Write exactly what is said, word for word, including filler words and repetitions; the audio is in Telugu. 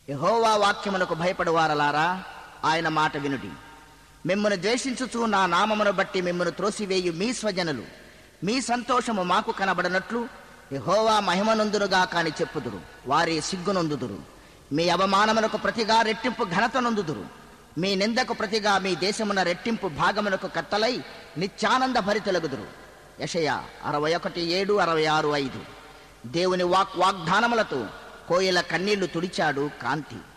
యెహోవా వాక్యమునకు భయపడువారలారా, ఆయన మాట వినుడి. మిమ్మును ద్వేషించుచు నా నామమును బట్టి మిమ్మును త్రోసివేయు మీ స్వజనులు మీ సంతోషము మాకు కనబడనట్లు యెహోవా మహిమనొందునుగా కాని చెప్పుదురు. వారి సిగ్గునొందుదురు. మీ అవమానమునకు ప్రతిగా రెట్టింపు ఘనత నొందుదురు. మీ నిందకు ప్రతిగా మీ దేశమున రెట్టింపు భాగమునకు కత్తలై నిత్యానంద భరితెలగుదురు. యెషయా అరవై ఒకటి ఏడు అరవై ఆరు ఐదు. దేవుని వాక్ వాగ్దానములతో కోయిల కన్నీళ్లు తుడిచాడు కాంతి.